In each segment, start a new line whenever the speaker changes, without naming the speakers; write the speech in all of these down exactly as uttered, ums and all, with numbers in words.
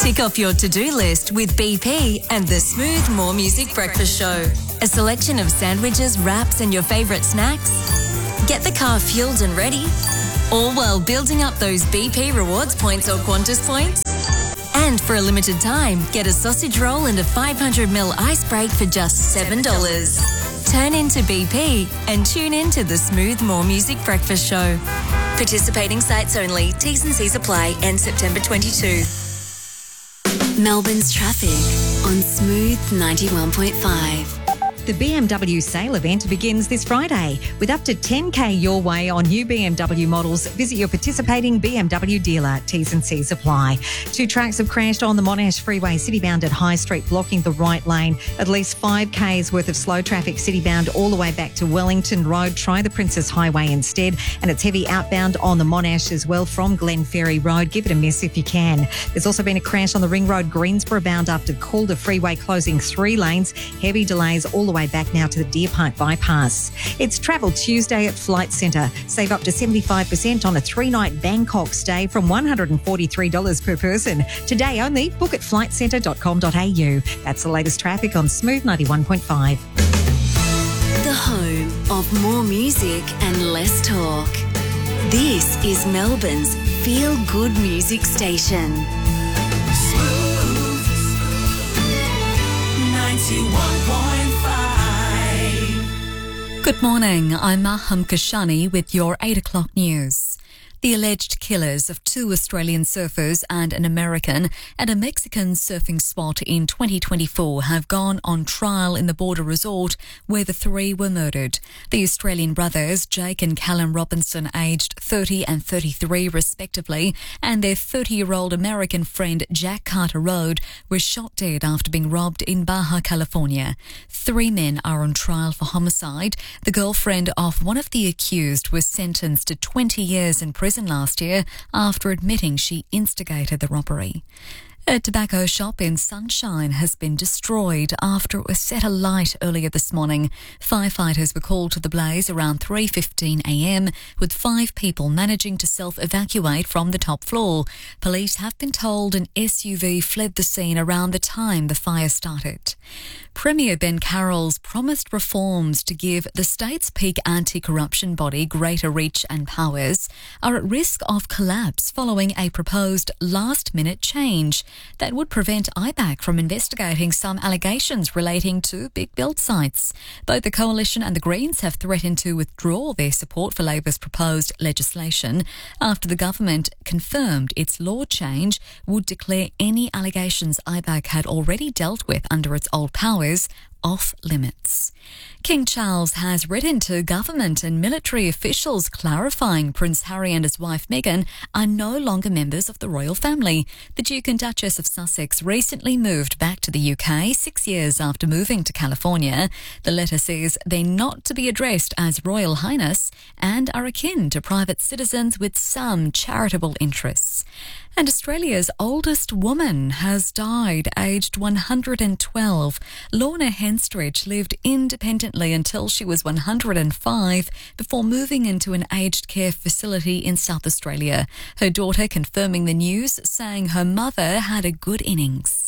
Tick off your to-do list with B P and the Smooth More Music Breakfast Show. A selection of sandwiches, wraps and your favourite snacks. Get the car fueled and ready, all while building up those B P Rewards points or Qantas points. And for a limited time, get a sausage roll and a five hundred milliliter ice break for just seven dollars. Turn into B P and tune in to the Smooth More Music Breakfast Show. Participating sites only. T's and C's apply. End September twenty-second.
Melbourne's traffic on Smooth ninety-one point five.
The B M W sale event begins this Friday with up to ten K your way on new B M W models. Visit your participating B M W dealer. T's and C's apply. Two trucks have crashed on the Monash Freeway citybound at High Street, blocking the right lane. At least five K's worth of slow traffic citybound all the way back to Wellington Road. Try the Princess Highway instead. And it's heavy outbound on the Monash as well from Glen Ferry Road. Give it a miss if you can. There's also been a crash on the Ring Road Greensboro bound after Calder Freeway closing three lanes. Heavy delays all the way back now to the Deer Park bypass. It's Travel Tuesday at Flight Centre. Save up to seventy-five percent on a three-night Bangkok stay from one hundred forty-three dollars per person. Today only. Book at flight centre dot com dot a u. That's the latest traffic on Smooth ninety-one point five.
The home of more music and less talk. This is Melbourne's feel-good music station.
Smooth ninety-one point five.
Good morning, I'm Maham Kashani with your eight o'clock news. The alleged killers of two Australian surfers and an American at a Mexican surfing spot in twenty twenty-four have gone on trial in the Border Resort where the three were murdered. The Australian brothers, Jake and Callum Robinson, aged thirty and thirty-three respectively, and their thirty-year-old American friend Jack Carter Road were shot dead after being robbed in Baja California. Three men are on trial for homicide. The girlfriend of one of the accused was sentenced to twenty years in prison last year after admitting she instigated the robbery. A tobacco shop in Sunshine has been destroyed after it was set alight earlier this morning. Firefighters were called to the blaze around three fifteen a m, with five people managing to self-evacuate from the top floor. Police have been told an S U V fled the scene around the time the fire started. Premier Ben Carroll's promised reforms to give the state's peak anti-corruption body greater reach and powers are at risk of collapse following a proposed last-minute change that would prevent I B A C from investigating some allegations relating to big build sites. Both the Coalition and the Greens have threatened to withdraw their support for Labor's proposed legislation after the government confirmed its law change would declare any allegations I B A C had already dealt with under its old powers off limits. King Charles has written to government and military officials clarifying Prince Harry and his wife Meghan are no longer members of the royal family. The Duke and Duchess of Sussex recently moved back to the U K six years after moving to California. The letter says they're not to be addressed as Royal Highness and are akin to private citizens with some charitable interests. And Australia's oldest woman has died, aged one hundred twelve. Lorna Henstridge lived independently until she was one hundred five before moving into an aged care facility in South Australia. Her daughter confirming the news, saying her mother had a good innings.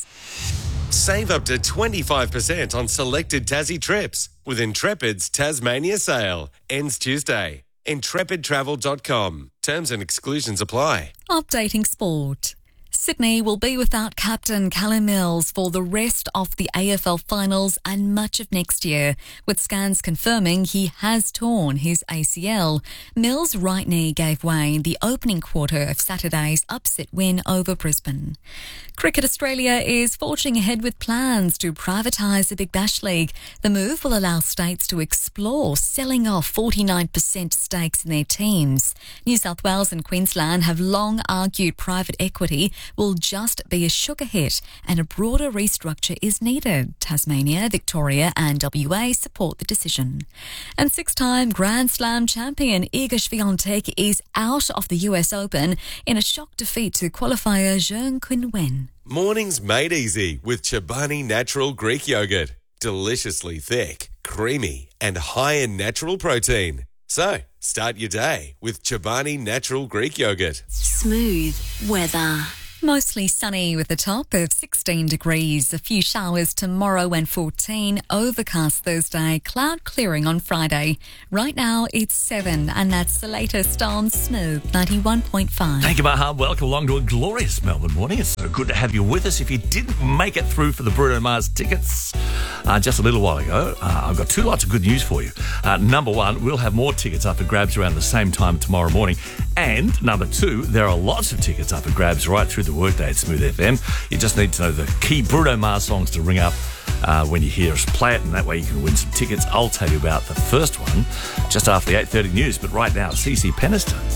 Save up to twenty-five percent on selected Tassie trips with Intrepid's Tasmania sale. Ends Tuesday. intrepid travel dot com. Terms and exclusions apply.
Updating sport. Sydney will be without captain Callum Mills for the rest of the A F L finals and much of next year, with scans confirming he has torn his A C L. Mills' right knee gave way in the opening quarter of Saturday's upset win over Brisbane. Cricket Australia is forging ahead with plans to privatise the Big Bash League. The move will allow states to explore selling off forty-nine percent stakes in their teams. New South Wales and Queensland have long argued private equity will just be a sugar hit and a broader restructure is needed. Tasmania, Victoria and W A support the decision. And six-time Grand Slam champion Iga Swiatek is out of the U S Open in a shock defeat to qualifier Zheng Qinwen.
Mornings made easy with Chobani Natural Greek Yogurt. Deliciously thick, creamy and high in natural protein. So, start your day with Chobani Natural Greek Yogurt.
Smooth weather.
Mostly sunny with a top of sixteen degrees. A few showers tomorrow and fourteen. Overcast Thursday. Cloud clearing on Friday. Right now it's seven, and that's the latest on Smooth ninety-one point five.
Thank you, Maha. Welcome along to a glorious Melbourne morning. It's so good to have you with us. If you didn't make it through for the Bruno Mars tickets uh, just a little while ago, uh, I've got two lots of good news for you. Uh, number one, we'll have more tickets up for grabs around the same time tomorrow morning. And number two, there are lots of tickets up for grabs right through the workday at Smooth F M. You just need to know the key Bruno Mars songs to ring up uh, when you hear us play it, and that way you can win some tickets. I'll tell you about the first one just after the eight thirty news. But right now, C C Pennister.